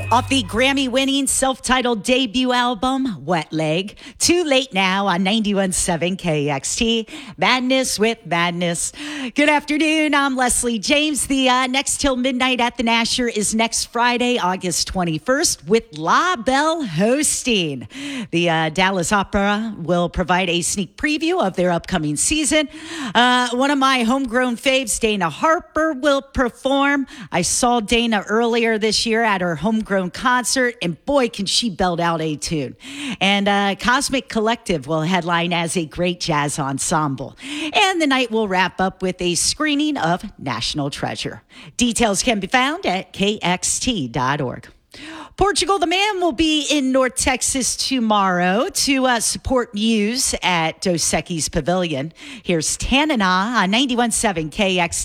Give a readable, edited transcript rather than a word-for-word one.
Off the Grammy-winning self-titled debut album, Wet Leg, Too Late Now on 91.7 KXT, Madness with Madness. Good afternoon, I'm Leslie James. The next Till Midnight at the Nasher is next Friday, August 21st, with La Belle hosting. The Dallas Opera will provide a sneak preview of their upcoming season. One of my homegrown faves, Dana Harper, will perform. I saw Dana earlier this year at her homegrown concert, and boy, can she belt out a tune. And Cosmic Collective will headline as a great jazz ensemble. And the night will wrap up with a screening of National Treasure. Details can be found at kxt.org. Portugal the Man will be in North Texas tomorrow to support Muse at Dos Equis Pavilion. Here's Tanana on 91.7 KXT.